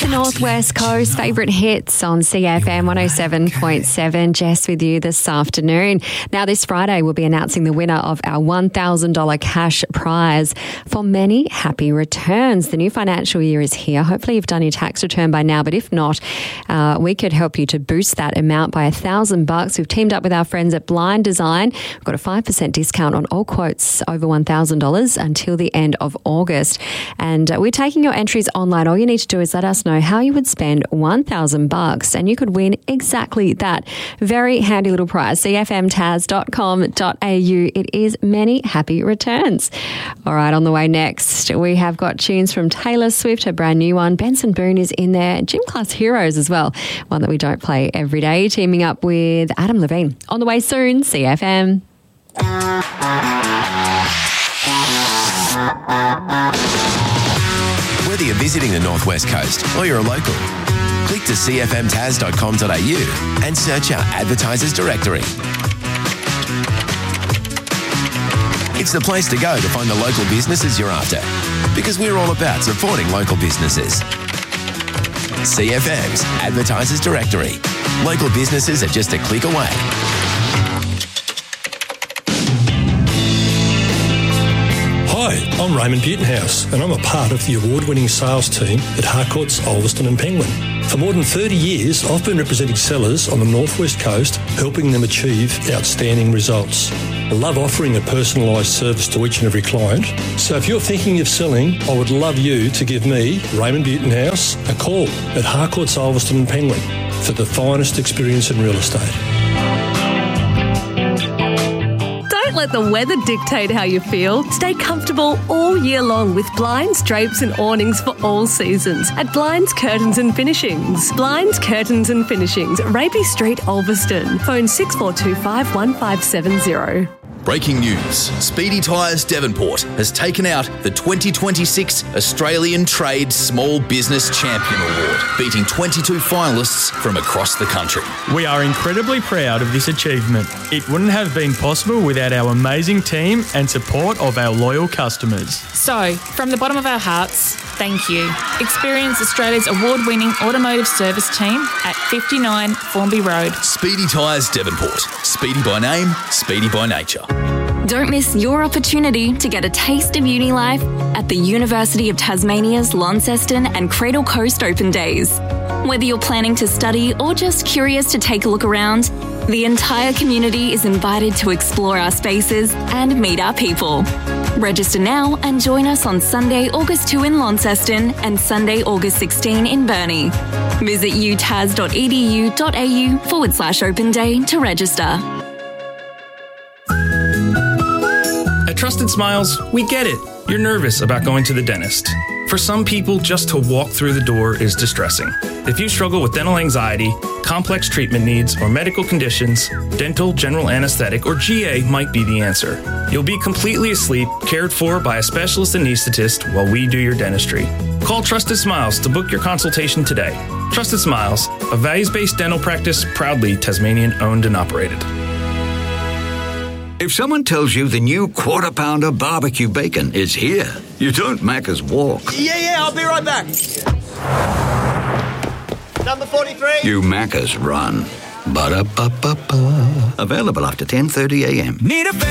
The Northwest Coast favourite hits on CFM 107.7. Jess with you this afternoon. Now, this Friday, we'll be announcing the winner of our $1,000 cash prize for many happy returns. The new financial year is here. Hopefully, you've done your tax return by now, but if not, we could help you to boost that amount by $1,000. We've teamed up with our friends at Blind Design. We've got a 5% discount on all quotes over $1,000 until the end of August. And we're taking your entries online. All you need to do is let us know how you would spend $1,000 and you could win exactly that. Very handy little prize. cfmtaz.com.au. It is many happy returns. All right, on the way next, we have got tunes from Taylor Swift, a brand new one. Benson Boone is in there. Gym Class Heroes as well, one that we don't play every day, teaming up with Adam Levine. On the way soon, CFM. Whether you're visiting the Northwest Coast or you're a local, click to cfmtaz.com.au and search our advertisers directory. It's the place to go to find the local businesses you're after, because we're all about supporting local businesses. CFM's Advertisers Directory. Local businesses are just a click away. Hi, I'm Raymond Butenhouse, and I'm a part of the award-winning sales team at Harcourts, Ulverston and Penguin. For more than 30 years, I've been representing sellers on the Northwest Coast, helping them achieve outstanding results. I love offering a personalised service to each and every client. So if you're thinking of selling, I would love you to give me, Raymond Butenhouse, a call at Harcourts, Ulverston and Penguin for the finest experience in real estate. Don't let the weather dictate how you feel. Stay comfortable all year long with blinds, drapes and awnings for all seasons at Blinds, Curtains and Finishings. Blinds, Curtains and Finishings, Rapey Street, Ulverston. Phone 6425 1570. Breaking news. Speedy Tyres Devonport has taken out the 2026 Australian Trade Small Business Champion Award, beating 22 finalists from across the country. We are incredibly proud of this achievement. It wouldn't have been possible without our amazing team and support of our loyal customers. So, from the bottom of our hearts, thank you. Experience Australia's award-winning automotive service team at 59 Formby Road. Speedy Tyres Devonport. Speedy by name, speedy by nature. Don't miss your opportunity to get a taste of uni life at the University of Tasmania's Launceston and Cradle Coast Open Days. Whether you're planning to study or just curious to take a look around, the entire community is invited to explore our spaces and meet our people. Register now and join us on Sunday, August 2 in Launceston and Sunday, August 16 in Burnie. Visit utas.edu.au/open day to register. At Trusted Smiles, we get it. You're nervous about going to the dentist. For some people, just to walk through the door is distressing. If you struggle with dental anxiety, complex treatment needs, or medical conditions, dental, general anesthetic, or GA might be the answer. You'll be completely asleep, cared for by a specialist anaesthetist while we do your dentistry. Call Trusted Smiles to book your consultation today. Trusted Smiles, a values-based dental practice proudly Tasmanian-owned and operated. If someone tells you the new Quarter Pounder barbecue bacon is here, you don't Macca's walk. Yeah, I'll be right back. Number 43. You Macca's run. Ba-da-ba-ba-ba. Available after 10:30 a.m. Need a